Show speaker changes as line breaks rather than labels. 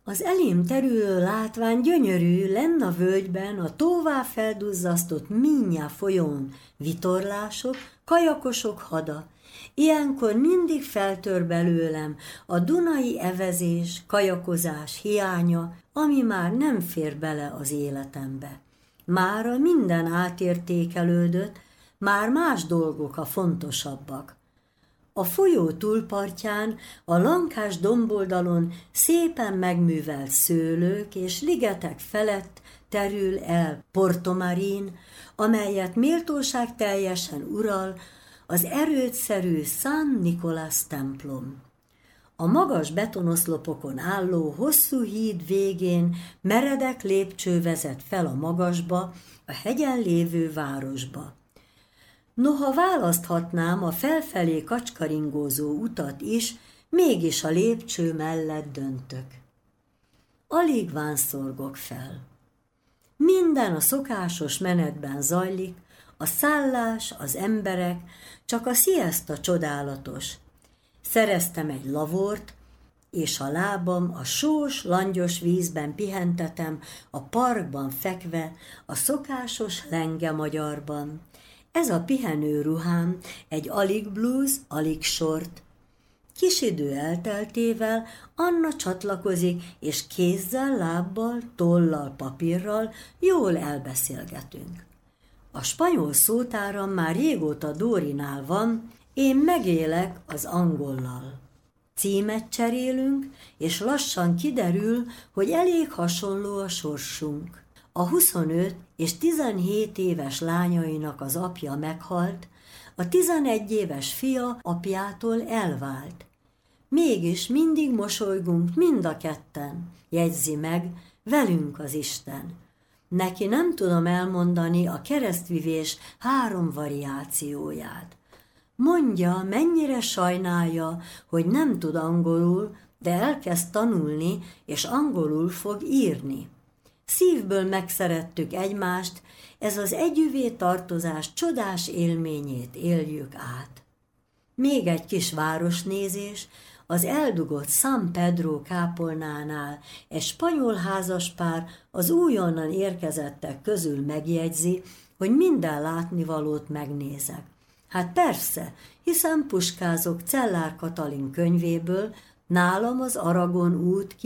Az elém terülő látvány gyönyörű, lenn a völgyben, a tóvá felduzzasztott Minnyá folyón vitorlások, kajakosok hada. Ilyenkor mindig feltör belőlem a dunai evezés, kajakozás hiánya, ami már nem fér bele az életembe. Mára minden átértékelődött, már más dolgok a fontosabbak. A folyó túlpartján, a lankás domboldalon szépen megművelt szőlők és ligetek felett terül el Porto Marín, amelyet méltóság teljesen ural az erődszerű San Nicolás templom. A magas betonoszlopokon álló hosszú híd végén meredek lépcső vezet fel a magasba, a hegyen lévő városba. Noha választhatnám a felfelé kacskaringózó utat is, mégis a lépcső mellett döntök. Alig vánszorgok fel. Minden a szokásos menetben zajlik, a szállás, az emberek, csak a siesta csodálatos. Szereztem egy lavort, és a lábam a sós, langyos vízben pihentetem, a parkban fekve, a szokásos lenge magyarban. Ez a pihenő ruhám, egy alig blúz, alig sort. Kis idő elteltével Anna csatlakozik, és kézzel, lábbal, tollal, papírral jól elbeszélgetünk. A spanyol szótáram már régóta Dórinál van, én megélek az angollal. Címet cserélünk, és lassan kiderül, hogy elég hasonló a sorsunk. A 25 és 17 éves lányainak az apja meghalt, a 11 éves fia apjától elvált. Mégis mindig mosolygunk mind a ketten, jegyzi meg, velünk az Isten. Neki nem tudom elmondani a keresztvivés 3 variációját. Mondja, mennyire sajnálja, hogy nem tud angolul, de elkezd tanulni, és angolul fog írni. Szívből megszerettük egymást, ez az együvé tartozás csodás élményét éljük át. Még egy kis városnézés, az eldugott San Pedro kápolnánál egy spanyol házaspár az újonnan érkezettek közül megjegyzi, hogy minden látnivalót megnézek. Hát persze, hiszen puskázok Czellár Katalin könyvéből, nálam az Aragon út